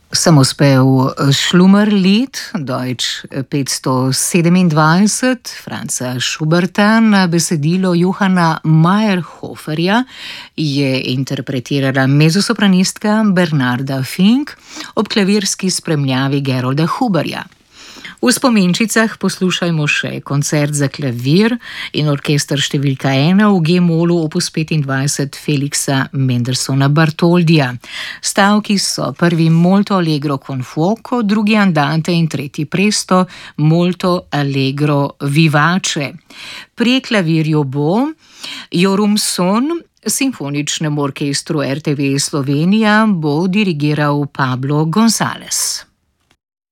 Samospev Schlummerlied, Deutsch 527, Franza Schuberta na besedilo Johanna Meyerhoferja je interpretirala mezzosopranistka Bernarda Fink ob klavirski spremljavi Gerolda Huberja. V spominčicah poslušajmo še koncert za klavir in orkester številka 1 v G-molu opus 25 Felixa Mendelssohna Bartholdija. Stavki so prvi molto allegro con fuoco, drugi andante in tretji presto molto allegro vivace. Pri klavirju bo Jorum Son, simfoničnemu orkestru RTV Slovenija bo dirigiral Pablo González.